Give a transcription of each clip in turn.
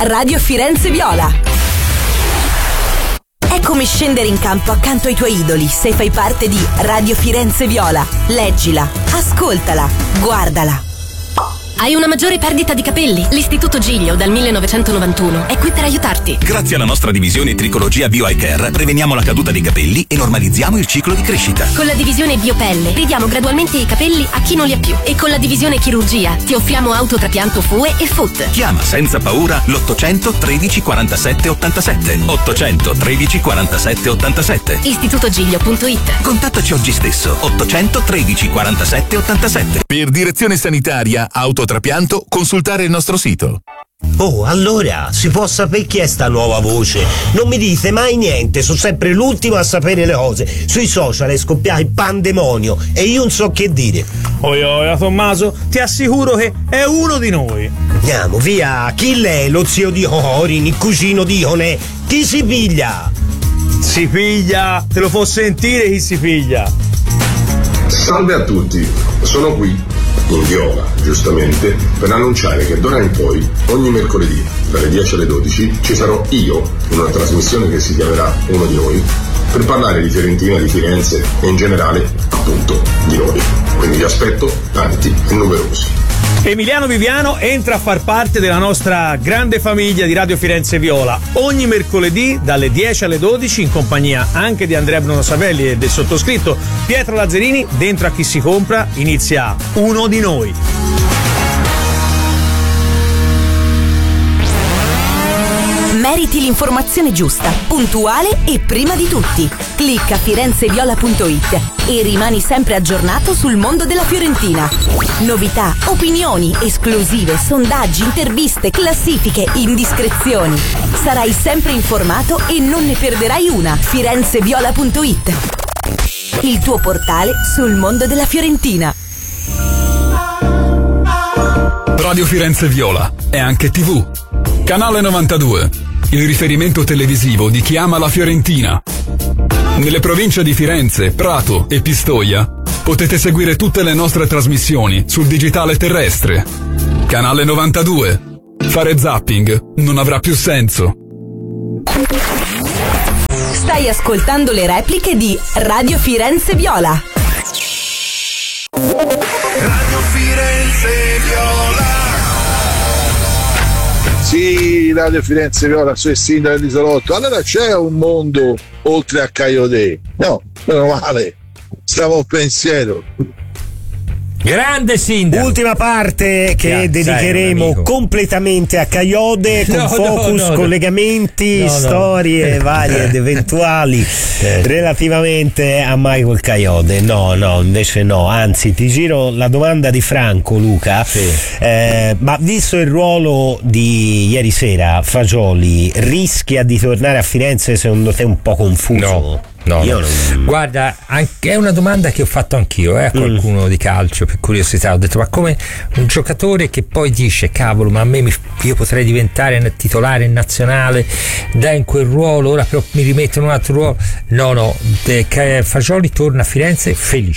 Radio Firenze Viola. È come scendere in campo accanto ai tuoi idoli se fai parte di Radio Firenze Viola. Leggila, ascoltala, guardala. Hai una maggiore perdita di capelli? L'Istituto Giglio dal 1991 è qui per aiutarti. Grazie alla nostra divisione Tricologia Bio Eye Care preveniamo la caduta dei capelli e normalizziamo il ciclo di crescita. Con la divisione Biopelle ridiamo gradualmente i capelli a chi non li ha più. E con la divisione Chirurgia ti offriamo autotrapianto FUE e FUT. Chiama senza paura l'800 13 47 87. 800 13 47 87. Istitutogiglio.it. Contattaci oggi stesso. 800 13 47 87. Per direzione sanitaria autotrapianto, consultare il nostro sito. Oh, allora, si può sapere chi è sta nuova voce? Non mi dite mai niente, sono sempre l'ultimo a sapere le cose. Sui social è scoppiato il pandemonio e io non so che dire. Oia, Tommaso, ti assicuro che è uno di noi. Andiamo, via, chi lei? Lo zio di Orin, il cugino di Ionè? Chi si piglia? Si piglia, te lo può sentire chi si piglia. Salve a tutti, sono qui in Viola, giustamente, per annunciare che d'ora in poi, ogni mercoledì, dalle 10 alle 12, ci sarò io, in una trasmissione che si chiamerà Uno di Noi, per parlare di Fiorentina, di Firenze e in generale, appunto, di noi. Quindi vi aspetto tanti e numerosi. Emiliano Viviano entra a far parte della nostra grande famiglia di Radio Firenze Viola ogni mercoledì dalle 10 alle 12 in compagnia anche di Andrea Bruno Savelli e del sottoscritto Pietro Lazzarini. Dentro a Chi si compra inizia Uno di Noi. Meriti l'informazione giusta, puntuale e prima di tutti. Clicca firenzeviola.it e rimani sempre aggiornato sul mondo della Fiorentina. Novità, opinioni, esclusive, sondaggi, interviste, classifiche, indiscrezioni. Sarai sempre informato e non ne perderai una. firenzeviola.it, il tuo portale sul mondo della Fiorentina. Radio Firenze Viola è anche TV. Canale 92, il riferimento televisivo di chi ama la Fiorentina. Nelle province di Firenze, Prato e Pistoia potete seguire tutte le nostre trasmissioni sul digitale terrestre. Canale 92. Fare zapping non avrà più senso. Stai ascoltando le repliche di Radio Firenze Viola. Radio Firenze Viola. Sì, Radio Firenze Viola, sono il sindaco dell'isolotto. Allora c'è un mondo oltre a Caio-Dei? No, meno male. Stavo un pensiero. Grande sindaco. Ultima parte che dedicheremo completamente a Caiode, con focus, collegamenti, storie varie ed eventuali relativamente a Michael Caiode. No, invece no, anzi ti giro la domanda di Franco, Luca. Ma visto il ruolo di ieri sera, Fagioli rischia di tornare a Firenze secondo te un po' confuso? No. Guarda, è una domanda che ho fatto anch'io a qualcuno di calcio, per curiosità. Ho detto, ma come un giocatore che poi dice, cavolo, ma a me io potrei diventare titolare in nazionale, dai in quel ruolo, ora però mi rimettono in un altro ruolo. No, Fagioli torna a Firenze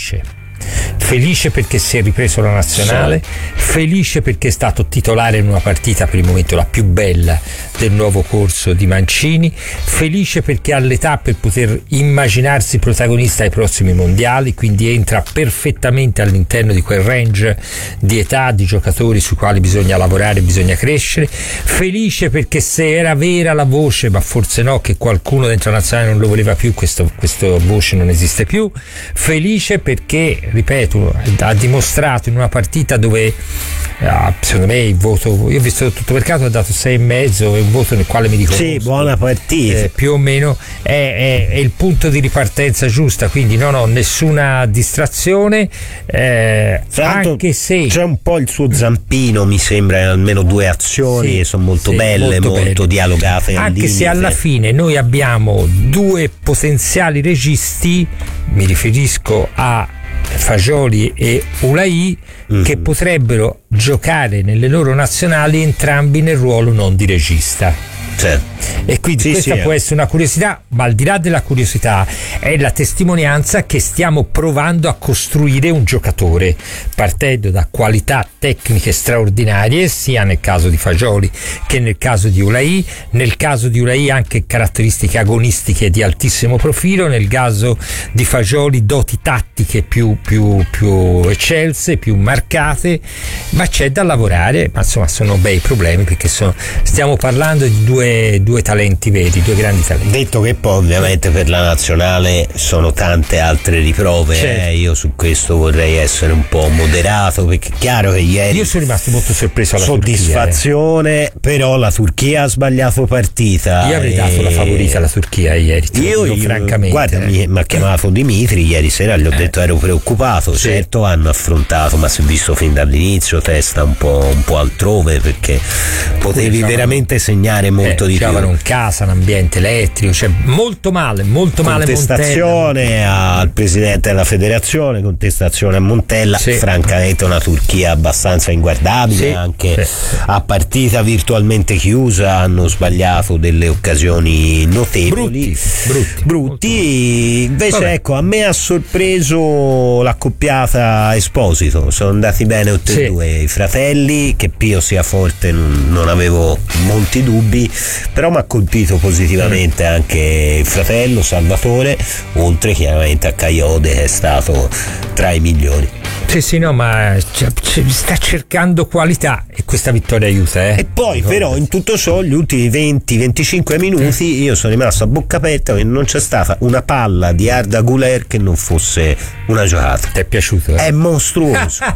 felice perché si è ripreso la nazionale, felice perché è stato titolare in una partita per il momento la più bella del nuovo corso di Mancini, felice perché ha l'età per poter immaginarsi protagonista ai prossimi mondiali, quindi entra perfettamente all'interno di quel range di età di giocatori sui quali bisogna lavorare, bisogna crescere, felice perché se era vera la voce, ma forse no, che qualcuno dentro la nazionale non lo voleva più, questa voce non esiste più, felice perché, ripeto, ha dimostrato in una partita dove secondo me il voto, io ho visto tutto il mercato, ha dato 6,5, è un voto nel quale mi dico buona partita, più o meno è il punto di ripartenza giusta, quindi no, nessuna distrazione, anche se c'è un po' il suo zampino, mi sembra, almeno 2 azioni sono molto belle, molto dialogate, anche se alla fine noi abbiamo 2 potenziali registi, mi riferisco a Fagioli e Ulai, che potrebbero giocare nelle loro nazionali entrambi nel ruolo non di regista. E quindi questa può essere una curiosità, ma al di là della curiosità è la testimonianza che stiamo provando a costruire un giocatore partendo da qualità tecniche straordinarie, sia nel caso di Fagioli che nel caso di Ulai. Nel caso di Ulai anche caratteristiche agonistiche di altissimo profilo, nel caso di Fagioli doti tattiche più eccelse, più marcate, ma c'è da lavorare. Ma insomma sono bei problemi, perché stiamo parlando di due talenti veri, due grandi talenti. Detto che poi ovviamente per la nazionale sono tante altre riprove, io su questo vorrei essere un po' moderato, perché è chiaro che ieri io sono rimasto molto sorpreso alla soddisfazione, però la Turchia ha sbagliato partita. Io avrei dato la favorita alla Turchia ieri, francamente. Guarda, mi ha chiamato Dimitri ieri sera, gli ho detto ero preoccupato. Certo, hanno affrontato, ma si è visto fin dall'inizio, testa un po' altrove, perché potevi veramente segnare molto di più. In casa, un ambiente elettrico, cioè molto male contestazione al presidente della federazione, contestazione a Montella, francamente una Turchia abbastanza inguardabile, anche a partita virtualmente chiusa hanno sbagliato delle occasioni notevoli, brutti. Invece ecco, a me ha sorpreso l'accoppiata Esposito, sono andati bene tutti e due i fratelli, che Pio sia forte non avevo molti dubbi, però mi ha colpito positivamente anche il fratello Salvatore, oltre chiaramente a Caiode, che è stato tra i migliori. Ma sta cercando qualità, e questa vittoria aiuta. E poi però in tutto ciò gli ultimi 20-25 minuti io sono rimasto a bocca aperta, perché non c'è stata una palla di Arda Güler che non fosse una giocata. Ti è piaciuto? È mostruoso.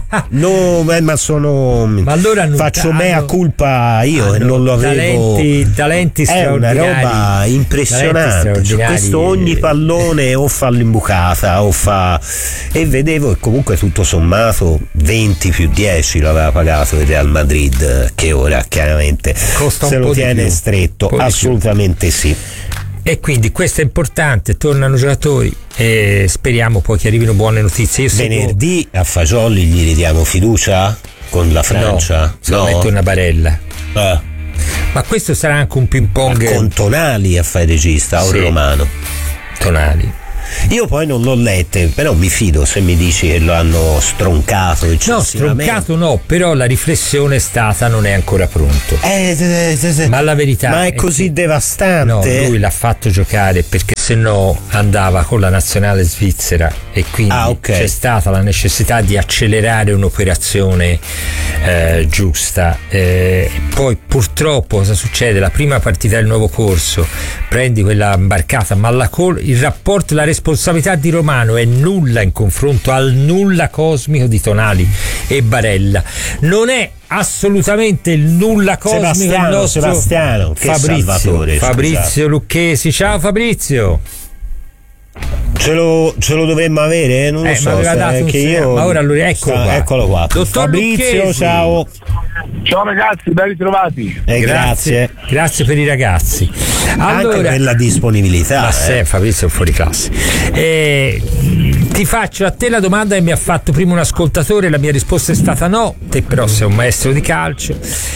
Ma allora faccio mea culpa io, che non lo avevo. Talenti è una roba impressionante, questo ogni pallone o fa l'imbucata o fa, e vedevo che comunque tutto sommato 20+10 lo aveva pagato il Real Madrid, che ora chiaramente costa se lo tiene stretto, assolutamente sì. E quindi questo è importante, tornano giocatori e speriamo poi che arrivino buone notizie. Venerdì a Fagioli gli ridiamo fiducia con la Francia? No, metto una barella. Ma questo sarà anche un ping pong con Tonali a fare regista, Aureo Romano. Tonali. Io poi non l'ho lette, però mi fido se mi dici che lo hanno stroncato eccessivamente. No, stroncato no, però la riflessione è stata non è ancora pronto. Ma la verità ma è così devastante. No, lui l'ha fatto giocare perché se no andava con la nazionale svizzera, e quindi c'è stata la necessità di accelerare un'operazione giusta. Poi purtroppo cosa succede? La prima partita del nuovo corso, prendi quella imbarcata, ma il rapporto, la responsabilità di Romano è nulla in confronto al nulla cosmico di Tonali e Barella. Non è assolutamente il nulla cosmico del nostro Sebastiano, Fabrizio Lucchesi. Ciao Fabrizio. Ce lo dovremmo avere? Non lo so, ma ora eccolo qua. Dottor Fabrizio, Lucchesi. Ciao ragazzi, ben ritrovati. Grazie per i ragazzi. Allora, anche per la disponibilità. Fabrizio è fuori classe. Ti faccio a te la domanda che mi ha fatto prima un ascoltatore, la mia risposta è stata no. Te però sei un maestro di calcio.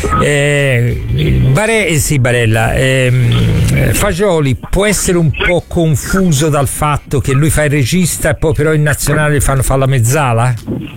Barella, Fagioli può essere un po' confuso dal fatto che lui fa il regista e poi però in nazionale fanno fare la mezzala?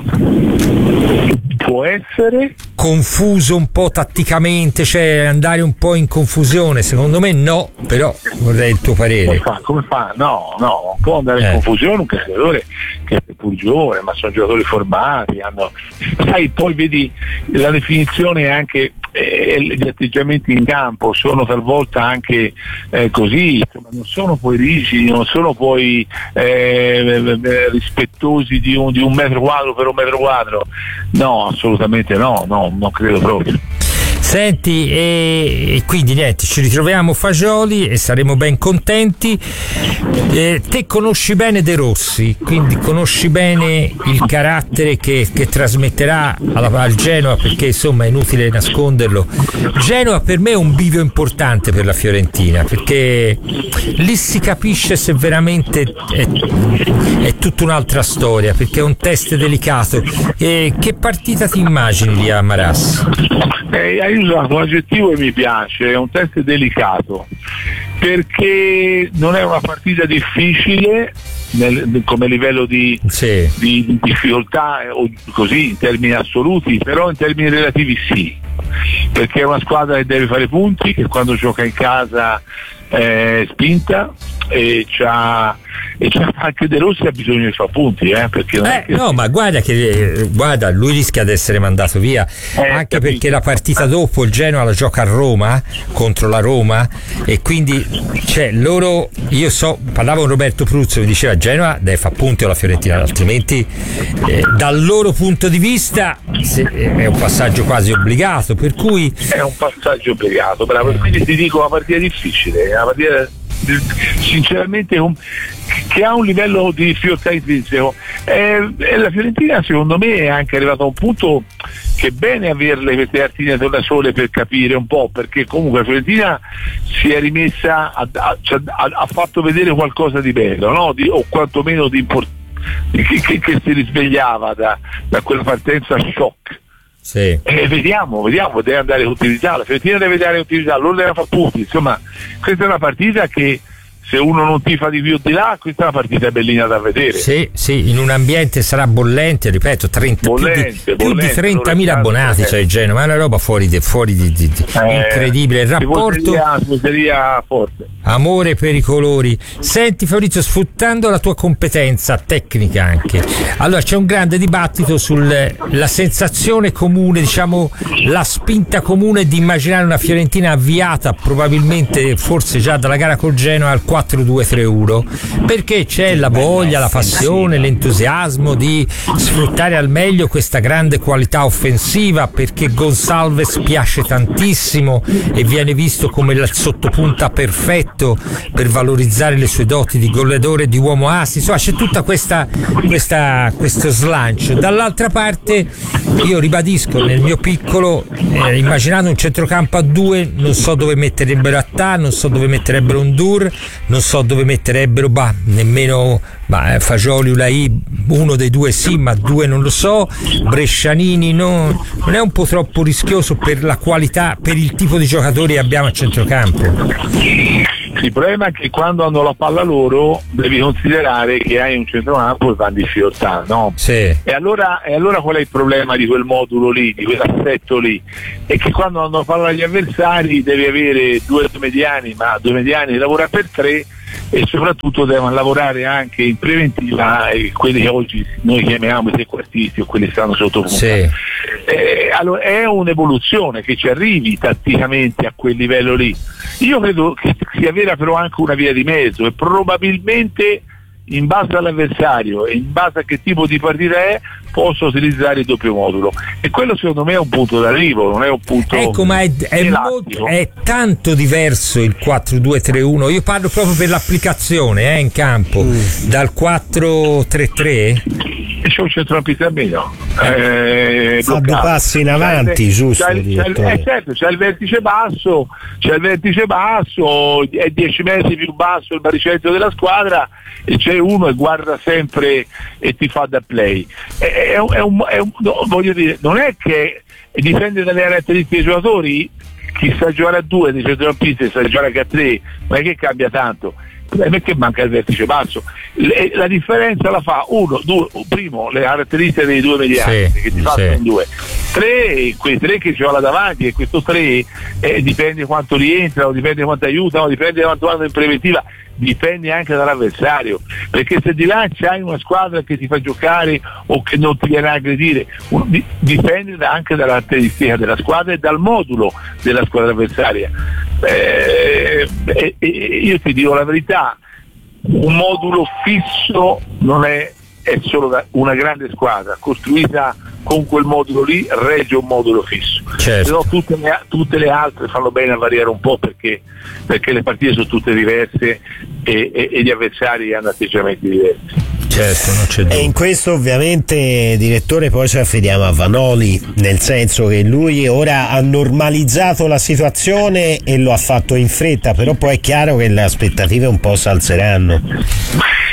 Può essere confuso un po' tatticamente, cioè andare un po' in confusione? Secondo me no, però vorrei il tuo parere. Come fa? No, non può andare in confusione un calciatore che è pur giovane, ma sono giocatori formati, sai, poi vedi la definizione anche gli atteggiamenti in campo sono talvolta anche così, insomma, non sono poi rigidi, non sono poi rispettosi di un metro quadro per un metro quadro. No, assolutamente no, non credo proprio. Senti, e quindi niente, ci ritroviamo Fagioli e saremo ben contenti. Te conosci bene De Rossi, quindi conosci bene il carattere che trasmetterà al Genoa, perché insomma è inutile nasconderlo. Genoa per me è un bivio importante per la Fiorentina, perché lì si capisce se veramente è tutta un'altra storia, perché è un test delicato. Che partita ti immagini di Marassi? Hai usato un aggettivo e mi piace, è un test delicato, perché non è una partita difficile come livello di difficoltà o così in termini assoluti, però in termini relativi sì, perché è una squadra che deve fare punti, che quando gioca in casa è spinta e c'ha anche De Rossi ha bisogno di fare punti, perché non è che no, ma guarda, lui rischia di essere mandato via, anche perché la partita dopo il Genoa la gioca a Roma contro la Roma, e quindi parlavo con Roberto Pruzzo, mi diceva Genoa deve fare punti alla Fiorentina, altrimenti dal loro punto di vista è un passaggio quasi obbligato, per cui è un passaggio obbligato, bravo. Quindi ti dico, una partita difficile, una partita sinceramente che ha un livello di difficoltà intrinseco. La Fiorentina secondo me è anche arrivata a un punto che è bene averle queste cartine da sole per capire un po', perché comunque la Fiorentina si è rimessa ha fatto vedere qualcosa di bello, no? O quantomeno di che si risvegliava da quella partenza shock. Sì. Vediamo, deve andare a utilizzarla, la Fiorentina deve dare utilizzarla, loro deve fare punti, insomma questa è una partita che se uno non tifa di più di là, questa è una partita bellina da vedere. Sì, in un ambiente sarà bollente, ripeto, più di 30.000 abbonati c'è il Genoa, ma è una roba fuori di incredibile. Il rapporto forte. Amore per i colori. Senti Fabrizio, sfruttando la tua competenza tecnica anche, allora c'è un grande dibattito sulla sensazione comune, diciamo la spinta comune di immaginare una Fiorentina avviata probabilmente forse già dalla gara col Genoa al 4-2-3-1, perché c'è la voglia, la passione, l'entusiasmo di sfruttare al meglio questa grande qualità offensiva, perché Gonçalves piace tantissimo e viene visto come il sottopunta perfetto per valorizzare le sue doti di goleadore e di uomo ass. Insomma c'è tutta questo slancio. Dall'altra parte io ribadisco, nel mio piccolo, immaginando un centrocampo a due, non so dove metterebbero Attà, non so dove metterebbero Ndour, non so dove metterebbero nemmeno Fagioli, Ulai, uno dei due sì, ma due non lo so. Brescianini non è un po' troppo rischioso per la qualità, per il tipo di giocatori che abbiamo a centrocampo? Il problema è che quando hanno la palla loro devi considerare che hai un centrocampo che va in difficoltà, no? Sì. E allora qual è il problema di quel modulo lì, di quell'assetto lì? È che quando hanno la palla agli avversari devi avere due mediani, ma due mediani lavorare per tre, e soprattutto devono lavorare anche in preventiva quelli che oggi noi chiamiamo i trequartisti o quelli che stanno sotto punta. Sì. Allora è un'evoluzione che ci arrivi tatticamente a quel livello lì. Io credo che sia vera però anche una via di mezzo, e probabilmente in base all'avversario e in base a che tipo di partita è posso utilizzare il doppio modulo, e quello secondo me è un punto d'arrivo, non è un punto ma è tanto diverso il 4-2-3-1. Io parlo proprio per l'applicazione in campo dal 4-3-3. C'è un centrocampista meno, fa due passi in avanti, giusto? Certo, c'è il vertice basso, è 10 metri più basso il baricentro della squadra, e c'è uno che guarda sempre e ti fa da play. Voglio dire, non è che dipende dalle caratteristiche dei giocatori, chi sa giocare a due dei centrocampisti sa giocare anche a tre, non è che cambia tanto. Perché manca il vertice basso, la differenza la fa primo le caratteristiche dei due mediani, che ti fanno due, quei tre che ci va là davanti, e questo tre dipende quanto rientrano, dipende quanto aiutano, dipende quanto vanno in preventiva, dipende anche dall'avversario, perché se di là c'hai una squadra che ti fa giocare o che non ti viene a aggredire, dipende anche dalla caratteristica della squadra e dal modulo della squadra avversaria. Io ti dico la verità, un modulo fisso non è solo una grande squadra costruita con quel modulo lì, regge un modulo fisso. Certo. Però tutte le altre fanno bene a variare un po', perché le partite sono tutte diverse e gli avversari hanno atteggiamenti diversi. Certo, non c'è dubbio. E in questo ovviamente, direttore, poi ci affidiamo a Vanoli, nel senso che lui ora ha normalizzato la situazione e lo ha fatto in fretta, però poi è chiaro che le aspettative un po' si alzeranno.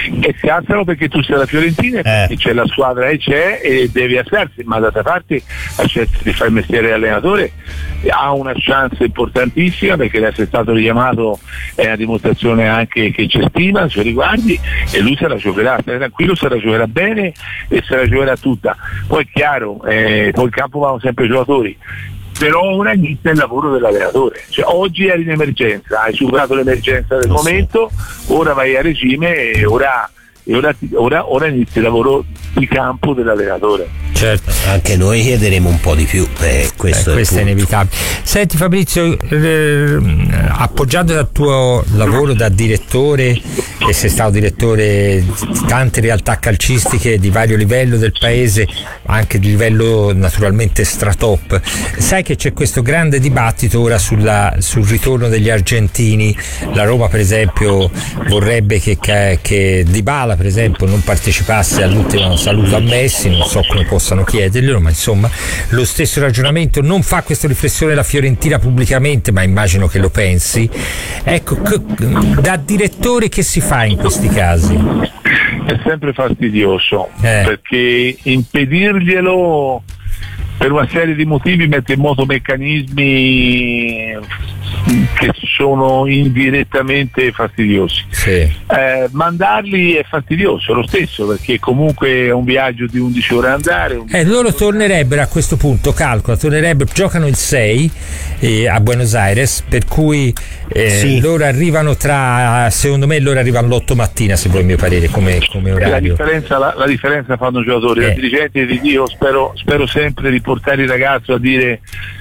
e si alzano perché tu sei la Fiorentina e perché c'è la squadra e c'è e devi alzarsi, ma d'altra parte la scelta di fare il mestiere di allenatore ha una chance importantissima, perché essere stato richiamato è una dimostrazione anche che c'è stima nei suoi riguardi, e lui se la giocherà, stai tranquillo, se la giocherà bene e se la giocherà tutta. Poi è chiaro, poi in campo vanno sempre i giocatori, però ora inizia il lavoro dell'allenatore, cioè, oggi eri in emergenza, hai superato l'emergenza del momento, ora vai a regime e ora inizia il lavoro di campo dell'allenatore. Certo, anche noi chiederemo un po' di più, questo è inevitabile. Senti Fabrizio, appoggiando dal tuo lavoro da direttore, e sei stato direttore di tante realtà calcistiche di vario livello del paese, anche di livello naturalmente stratop, sai che c'è questo grande dibattito ora sul ritorno degli argentini. La Roma per esempio vorrebbe che Dybala per esempio non partecipasse all'ultimo saluto a Messi, non so come possano chiederglielo, ma insomma lo stesso ragionamento. Non fa questa riflessione la Fiorentina pubblicamente, ma immagino che lo pensi. Ecco, da direttore che si fa in questi casi? È sempre fastidioso, perché impedirglielo per una serie di motivi mette in moto meccanismi che sono indirettamente fastidiosi. Mandarli è fastidioso lo stesso, perché comunque è un viaggio di 11 ore andare. Loro tornerebbero a questo punto, calcola, giocano il 6 a Buenos Aires, per cui loro arrivano secondo me loro arrivano all'8 mattina, se vuoi il mio parere, come orario. La differenza fanno i giocatori, da dirigenti di Dio spero sempre di portare il ragazzo a dire: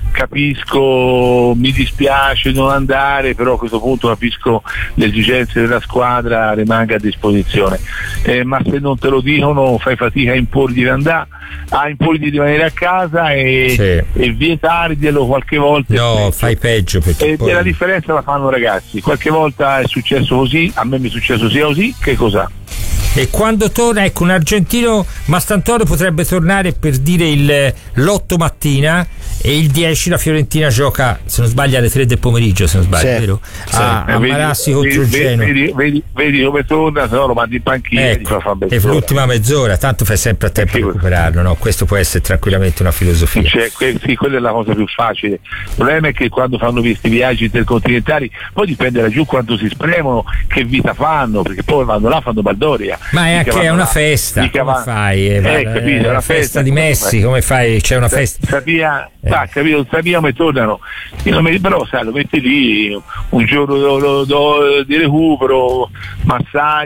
capisco, mi dispiace non andare, però a questo punto capisco le esigenze della squadra, rimanga a disposizione, ma se non te lo dicono fai fatica a imporgli di andare, a imporgli di rimanere a casa e vietarglielo qualche volta. No, fai peggio, perché poi la differenza la fanno ragazzi. Qualche volta è successo così, a me mi è successo sia così che cos'ha. E quando torna, ecco, un argentino Mastantoro potrebbe tornare per dire l'8 mattina, e il 10 la Fiorentina gioca, se non sbaglio, alle 3 del pomeriggio, se non sbaglio, vero? A Marassi contro il Genoa. Vedi come torna, se no lo mandi in panchina, ecco, e l'ultima mezz'ora, tanto fai sempre a tempo di recuperarlo, no? Questo può essere tranquillamente una filosofia. Sì, quella è la cosa più facile. Il problema è che quando fanno questi viaggi intercontinentali, poi dipende laggiù quanto si spremono, che vita fanno, perché poi vanno là, fanno baldoria. Ma è anche una festa, come fai? Capito, è una festa di Messi, come fai? C'è una festa. Capito, sappiamo e tornano. Però sai, lo metti lì un giorno di recupero, massaggio.